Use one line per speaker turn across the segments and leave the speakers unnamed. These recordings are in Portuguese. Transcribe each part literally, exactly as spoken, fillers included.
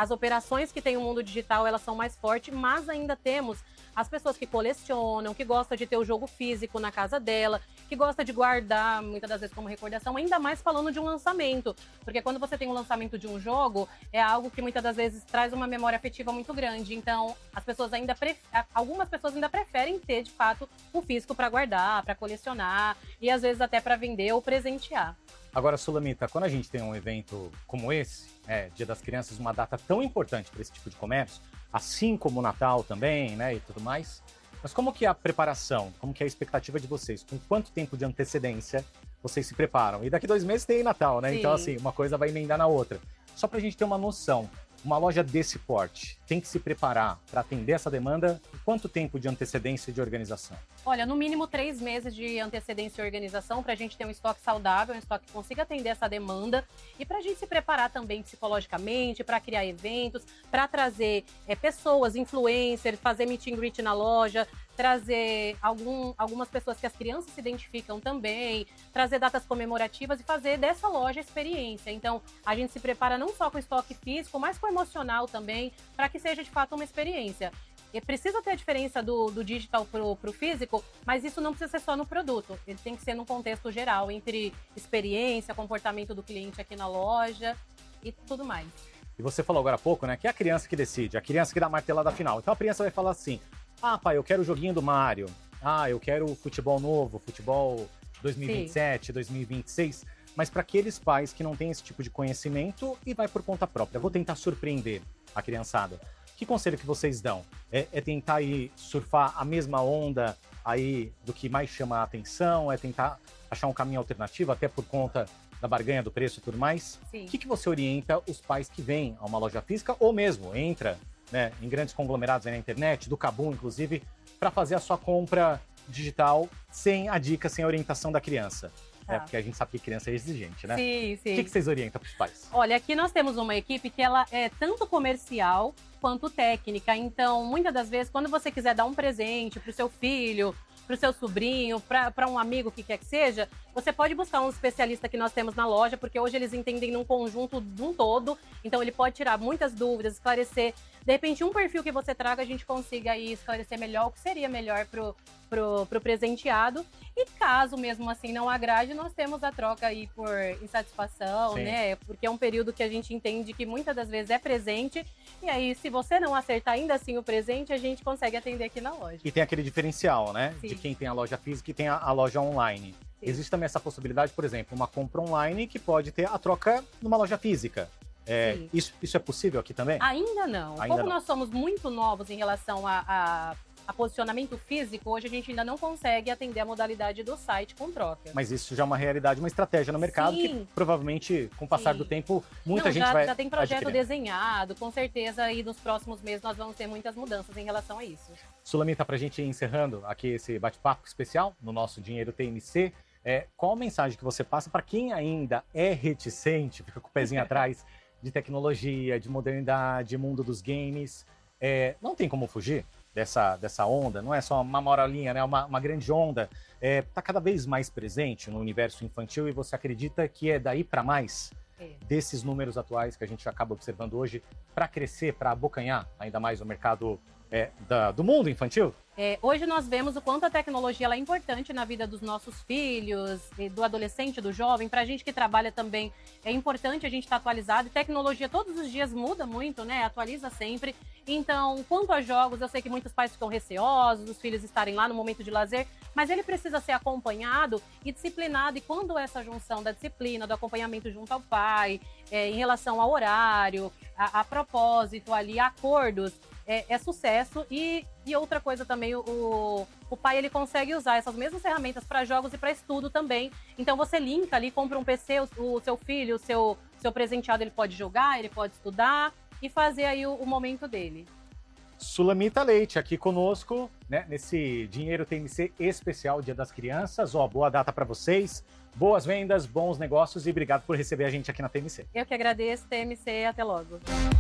as operações que tem o mundo digital, elas são mais fortes, mas ainda temos as pessoas que colecionam, que gostam de ter o jogo físico na casa dela, que gosta de guardar, muitas das vezes como recordação, ainda mais falando de um lançamento. Porque quando você tem um lançamento de um jogo, é algo que muitas das vezes traz uma memória afetiva muito grande. Então, as pessoas ainda pref... algumas pessoas ainda preferem ter, de fato, o físico para guardar, para colecionar e às vezes até para vender ou presentear.
Agora, Sulamita, quando a gente tem um evento como esse, é, Dia das Crianças, uma data tão importante para esse tipo de comércio, assim como o Natal também, né, e tudo mais, mas como que é a preparação, como que é a expectativa de vocês? Com quanto tempo de antecedência vocês se preparam? E daqui dois meses tem Natal, né? Sim. Então, assim, uma coisa vai emendar na outra. Só para a gente ter uma noção, uma loja desse porte tem que se preparar para atender essa demanda? Quanto tempo de antecedência e de organização?
Olha, no mínimo três meses de antecedência e organização para a gente ter um estoque saudável, um estoque que consiga atender essa demanda e para a gente se preparar também psicologicamente, para criar eventos, para trazer é, pessoas, influencers, fazer meet and greet na loja, trazer algum, algumas pessoas que as crianças se identificam também, trazer datas comemorativas e fazer dessa loja experiência. Então, a gente se prepara não só com estoque físico, mas com emocional também, para que seja de fato uma experiência. E precisa ter a diferença do, do digital pro, pro físico, mas isso não precisa ser só no produto. Ele tem que ser num contexto geral, entre experiência, comportamento do cliente aqui na loja e tudo mais.
E você falou agora há pouco, né, que é a criança que decide, a criança que dá a martelada final. Então a criança vai falar assim, ah, pai, eu quero o joguinho do Mario. Ah, eu quero o futebol novo, futebol dois mil e vinte e sete, Sim. dois mil e vinte e seis. Mas para aqueles pais que não têm esse tipo de conhecimento e vai por conta própria, vou tentar surpreender a criançada. Que conselho que vocês dão? É, é tentar aí surfar a mesma onda aí do que mais chama a atenção? É tentar achar um caminho alternativo, até por conta da barganha do preço e tudo mais?
Sim.
O que, que você orienta os pais que vêm a uma loja física ou mesmo entra, né, em grandes conglomerados aí na internet, do Kabum, inclusive, para fazer a sua compra digital sem a dica, sem a orientação da criança?
Tá.
É, porque a gente sabe que criança é exigente, né?
Sim, sim.
O que, que vocês orientam para os pais?
Olha, aqui nós temos uma equipe que ela é tanto comercial quanto técnica. Então, muitas das vezes, quando você quiser dar um presente para o seu filho, para o seu sobrinho, para um amigo, o que quer que seja, você pode buscar um especialista que nós temos na loja, porque hoje eles entendem num conjunto de um todo, então ele pode tirar muitas dúvidas, esclarecer. De repente, um perfil que você traga, a gente consiga aí esclarecer melhor o que seria melhor pro, pro, pro presenteado. E caso mesmo assim não agrade, nós temos a troca aí por insatisfação, Sim. né? Porque é um período que a gente entende que muitas das vezes é presente. E aí, se você não acertar ainda assim o presente, a gente consegue atender aqui na loja.
E tem aquele diferencial, né?
Sim.
De quem tem a loja física e tem a, a loja online. Sim. Existe também essa possibilidade, por exemplo, uma compra online que pode ter a troca numa loja física. É, isso, isso é possível aqui também?
Ainda não.
Ainda
Como
não.
nós somos muito novos em relação a, a, a posicionamento físico, hoje a gente ainda não consegue atender a modalidade do site com troca.
Mas isso já é uma realidade, uma estratégia no mercado. Sim. Que provavelmente, com o passar Sim. do tempo, muita
não,
gente
já,
vai
já tem projeto
adquirir.
desenhado, com certeza, e nos próximos meses nós vamos ter muitas mudanças em relação a isso.
Sulamita, para a gente ir encerrando aqui esse bate-papo especial no nosso Dinheiro T M C, é, qual a mensagem que você passa para quem ainda é reticente, fica com o pezinho atrás, de tecnologia, de modernidade, mundo dos games? É, não tem como fugir dessa, dessa onda, não é só uma moralinha, né? uma, uma grande onda. Está é, cada vez mais presente no universo infantil e você acredita que é daí para mais? É. Desses números atuais que a gente acaba observando hoje, para crescer, para abocanhar ainda mais o mercado é, da, do mundo infantil?
É, hoje nós vemos o quanto a tecnologia ela é importante na vida dos nossos filhos, do adolescente, do jovem. Para a gente que trabalha também, é importante a gente estar atualizado. E tecnologia todos os dias muda muito, né? Atualiza sempre. Então, quanto a jogos, eu sei que muitos pais ficam receosos dos filhos estarem lá no momento de lazer, mas ele precisa ser acompanhado e disciplinado. E quando essa junção da disciplina, do acompanhamento junto ao pai, é, em relação ao horário, a, a propósito ali, acordos, é, é sucesso. E, e outra coisa também, o, o pai ele consegue usar essas mesmas ferramentas para jogos e para estudo também. Então você linka ali, compra um P C, o, o seu filho, o seu, seu presenteado, ele pode jogar, ele pode estudar e fazer aí o, o momento dele.
Sulamita Leite aqui conosco, né, nesse Dinheiro T M C especial Dia das Crianças. Ó, boa data para vocês, boas vendas, bons negócios e obrigado por receber a gente aqui na T M C.
Eu que agradeço, T M C, até logo.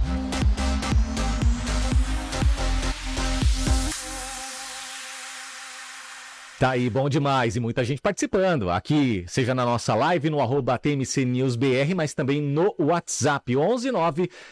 Tá aí, bom demais, e muita gente participando aqui, seja na nossa live, no arroba T M C News B R, mas também no WhatsApp, onze nove